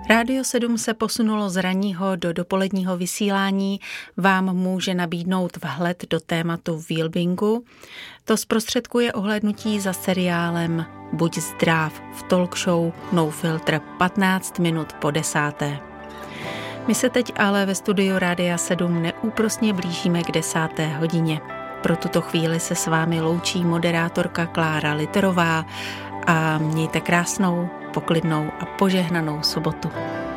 Rádio 7 se posunulo z ranního do dopoledního vysílání, vám může nabídnout vhled do tématu wellbeingu. To zprostředkuje ohlédnutí za seriálem Buď zdrav v talk show No Filter 15 minut po 10. My se teď ale ve studiu Rádia 7 neúprosně blížíme k 10. hodině. Pro tuto chvíli se s vámi loučí moderátorka Klára Literová a mějte krásnou, poklidnou a požehnanou sobotu.